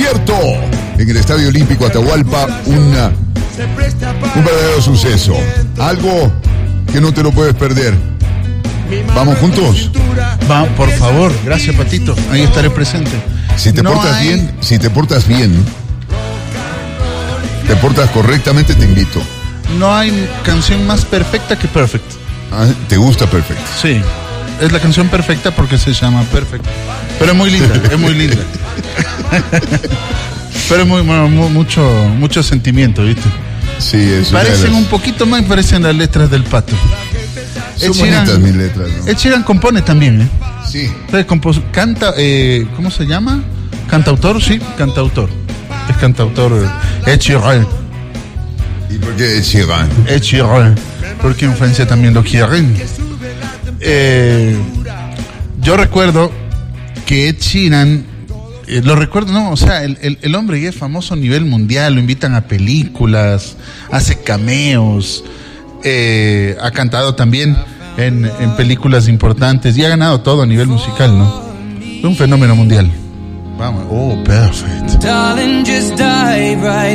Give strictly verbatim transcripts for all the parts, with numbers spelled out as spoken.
concierto en el Estadio Olímpico Atahualpa, una, un verdadero suceso, algo que no te lo puedes perder. ¿Vamos juntos? Va, por favor, gracias Patito, ahí estaré presente. Si te No portas hay- bien, si te portas bien, te portas correctamente, te invito. No hay canción más perfecta que Perfect. Ah, ¿te gusta Perfect? Sí, es la canción perfecta porque se llama Perfect. Pero es muy linda, es muy linda. Pero es muy, muy- muy- mucho, mucho sentimiento, ¿viste? Sí, es una de Parecen las- un poquito más, parecen las letras del Pato. Son Ed Sheeran- bonitas mis letras, ¿no? Ed Sheeran compone también, ¿eh? Sí. Entonces, compos- canta, eh, ¿cómo se llama? Cantautor, sí, cantautor. Es cantautor eh, Ed Sheeran. ¿Y por qué Ed Sheeran? Ed Sheeran. Porque en Francia también lo quieren. Eh, yo recuerdo que Ed Sheeran, eh, lo recuerdo, no, o sea, el, el, el hombre ya es famoso a nivel mundial, lo invitan a películas, hace cameos, eh, ha cantado también en, en películas importantes y ha ganado todo a nivel musical, ¿no? Es un fenómeno mundial. Vamos, oh, perfecto. Darling, just dive right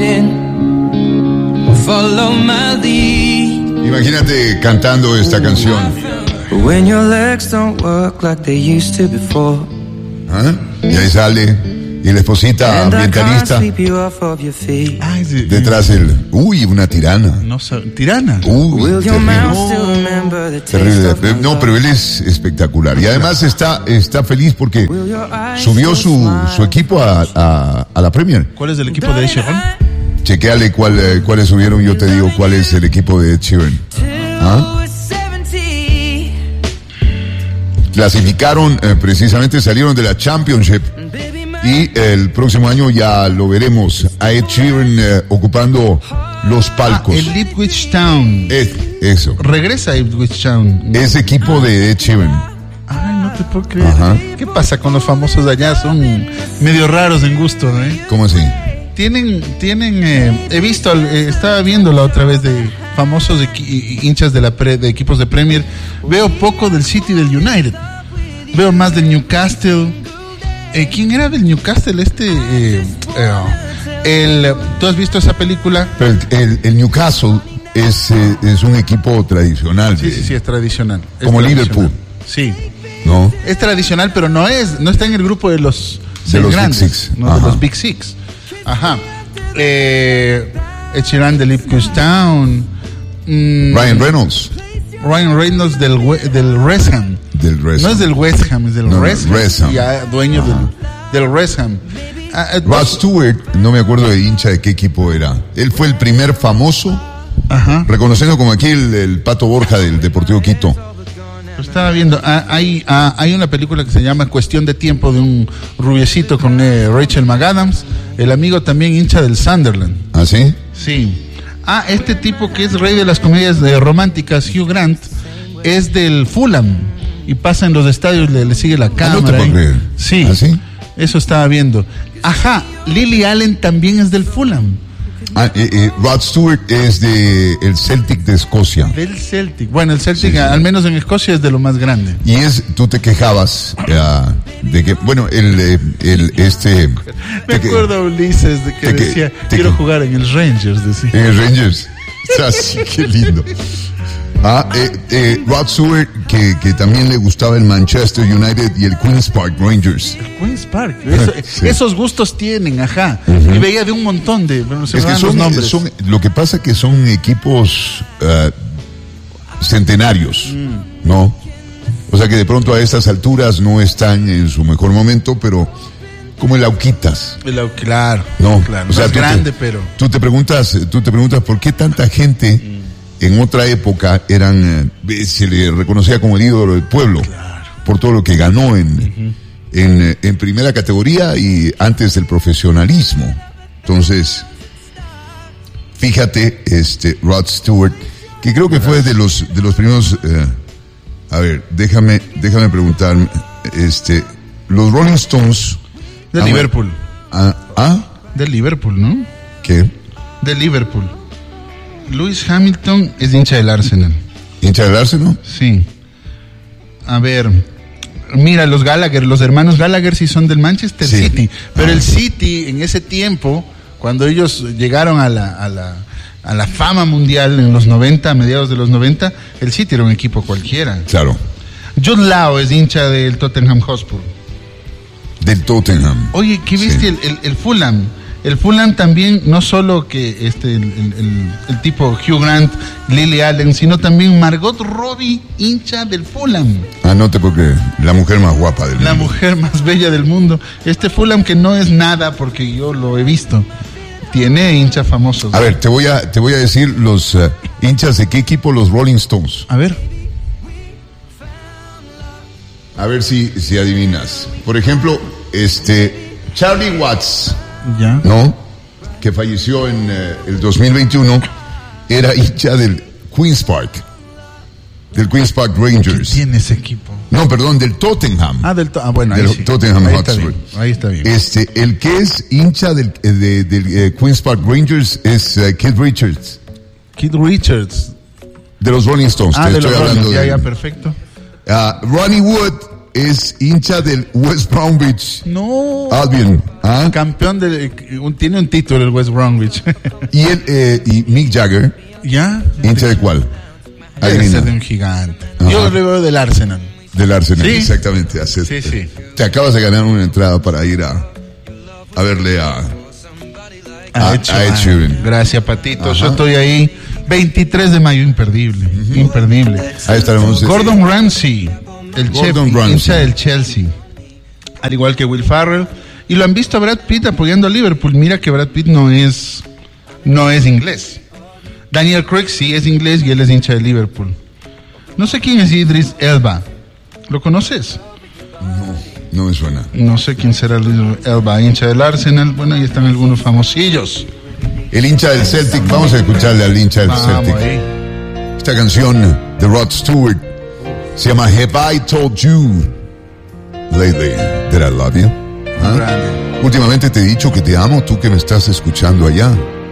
in. Follow my lead. Imagínate cantando esta canción. But when your legs don't work like they used to before, ¿Ah? Y ahí sale, y la esposita and I can't ambientalista sweep you off of your feet. Ay, sí, detrás el... Uy, una tirana. no sé, tirana. Uy, Will your mouth terrible. still remember the taste Terrible. of my No, pero él es espectacular. Y además está, está feliz porque Will your eyes subió still su, smile? su equipo a, a, a la Premier. ¿Cuál es el equipo de Ed Sheeran? Chequeale cuál, eh, cuáles subieron, yo te digo cuál es el equipo de Ed Sheeran. ¿Ah? Till seventy. Clasificaron, eh, precisamente salieron de la Championship. Baby, my Y el próximo año ya lo veremos a Ed Sheeran eh, ocupando los palcos. El Ipswich Town. Ed, eso. Regresa a Ipswich Town. Es equipo de Ed Sheeran. Ay, no te puedo creer. Ajá. ¿Qué pasa con los famosos de allá? Son medio raros en gusto, ¿eh? ¿Cómo así? Tienen, tienen, eh, he visto, eh, estaba viendo la otra vez de famosos equi- hinchas de la pre- de equipos de Premier. Veo poco del City y del United. Veo más del Newcastle. Eh, ¿Quién era del Newcastle? Este, eh, eh, el, ¿tú has visto esa película? Pero el, el- el Newcastle es, eh, es un equipo tradicional. Sí, de- sí, sí, es tradicional. Es Como tradicional. Liverpool. Sí. ¿No? Es tradicional, pero no es, no está en el grupo de los De seis los Big grandes, Six. no, de Ajá. los Big Six. Ajá. Eh, Ed Sheeran del Ipswich Town. Mm, Ryan Reynolds Ryan Reynolds del, We- del West Ham. del West No Ham. es del West Ham, es del No, no, West Ham. West Ham. Ya dueño del, del West Ham. Ah, eh, Rod dos- Stewart, no me acuerdo de hincha de qué equipo era. Él fue el primer famoso, Ajá. reconociendo como aquí el, el Pato Borja del Deportivo Quito. Lo estaba viendo. Ah, hay, ah, hay una película que se llama Cuestión de Tiempo de un rubiecito con eh, Rachel McAdams. El amigo también hincha del Sunderland. ¿Ah, sí? Sí. Ah, este tipo que es rey de las comedias de románticas, Hugh Grant, es del Fulham y pasa en los estadios, le, le sigue la cámara. no te puedo ¿eh? creer. Sí. ¿Ah, sí? Eso estaba viendo. Ajá, Lily Allen también es del Fulham, Ah, eh, eh, Rod Stewart es de el Celtic de Escocia. del Celtic. Bueno, el Celtic, Sí, sí. al menos en Escocia, es de lo más grande. Y es, tú te quejabas eh, de que, bueno, el, eh, el este... Me te que- acuerdo a Ulises de que te que- decía, te quiero que- jugar en el Rangers, decía. Eh, Rangers. Así, qué lindo. Ah, eh, eh, Rod Stewart, que, que también le gustaba el Manchester United y el Queen's Park Rangers. Queen's Park. Eso- Sí. Esos gustos tienen, ajá. Y veía de un montón de, bueno, se Es me que van los son, nombres. son, lo que pasa que son equipos eh, centenarios, Mm. ¿no? O sea que de pronto a estas alturas no están en su mejor momento, pero como el Auquitas, El- Claro, ¿no? claro. O sea, no es tú te- grande, pero. Tú te preguntas, tú te preguntas por qué tanta gente en otra época eran, eh, se le reconocía como el ídolo del pueblo, por todo lo que ganó en, en, eh, en primera categoría y antes del profesionalismo. Entonces, fíjate, este, Rod Stewart, que creo que fue de los, de los primeros, eh, a ver, déjame, déjame preguntar, este, los Rolling Stones. De ah, Liverpool. Ah, ¿ah? De Liverpool, ¿no? ¿Qué? De Liverpool. Lewis Hamilton es hincha del Arsenal. ¿Hincha del Arsenal? Sí. A ver. Mira, los Gallagher, los hermanos Gallagher sí son del Manchester Sí. City, pero el City en ese tiempo, cuando ellos llegaron a la, a la, a la fama mundial en los noventa, a mediados de los noventa, el City era un equipo cualquiera. Claro. Jude Law es hincha del Tottenham Hotspur. Del Tottenham. Oye, ¿qué viste Sí. el, el, el Fulham? El Fulham también, no solo que este el, el, el, el tipo Hugh Grant, Lily Allen, sino también Margot Robbie, hincha del Fulham. Ah, no te puedo creer. La mujer más guapa del La mundo. mujer más bella del mundo. Este Fulham que no es nada porque yo lo he visto. Tiene hinchas famosos. A ver, te voy a, te voy a decir los uh, hinchas de qué equipo, los Rolling Stones. A ver. A ver si, si adivinas. Por ejemplo, este Charlie Watts, Ya. ¿no? Que falleció en eh, el dos mil veintiuno, era hincha del Queen's Park. Del Queen's Park ¿Qué Rangers. tiene ese equipo? No, perdón, del Tottenham. Ah, del to- ah, bueno, ahí Del sí. Tottenham ahí está Hotspur. bien. Ahí está bien. Este, el que es hincha del, eh, de, del eh, Queen's Park Rangers es eh, Keith Richards, Keith Richards. de los Rolling Stones. Ah, te de estoy los hablando Rolling. Ya, de ya, perfecto. Ah, Ronnie Wood es hincha del West Bromwich No. Albion. ¿Ah? Campeón del... un- tiene un título el West Bromwich. Y él, eh, y Mick Jagger, ¿Ya? hincha de cuál? Debe Adivina. ser de un gigante. Ajá. Yo le veo del Arsenal. Del Arsenal, Sí. exactamente. Hace- Sí, sí. Te acabas de ganar una entrada para ir a, a verle a... A A- Ed a Sheeran. Ed Sheeran. Gracias, Patito. Ajá. Yo estoy ahí. veintitrés de mayo, imperdible. Imperdible. Ahí estaremos. Gordon Ramsay, el chef, Gordon Ramsay. hincha del Chelsea. Al igual que Will Ferrell. Y lo han visto a Brad Pitt apoyando a Liverpool. Mira que Brad Pitt no es, no es inglés. Daniel Craig sí es inglés y él es hincha de Liverpool. No sé quién es Idris Elba. ¿Lo conoces? No me suena. No sé quién será Idris Elba, hincha del Arsenal. Bueno, ahí están algunos famosillos. El hincha del Celtic, vamos a escucharle al hincha del Vamos Celtic. ahí. Esta canción de Rod Stewart se llama Have I Told You Lately That I Love You. ¿Ah? Grande. Últimamente te he dicho que te amo, tú que me estás escuchando allá.